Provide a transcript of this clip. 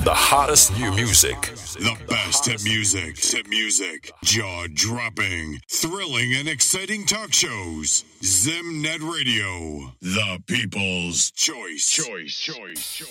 The hottest new music. The best hit music. Jaw-dropping, thrilling, and exciting talk shows. Zimnet Radio. The People's Choice.